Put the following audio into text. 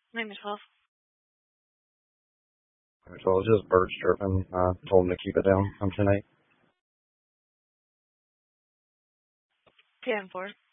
Maybe 12. So I was just bird stripping. I told him to keep it down on 10-8. 10-4.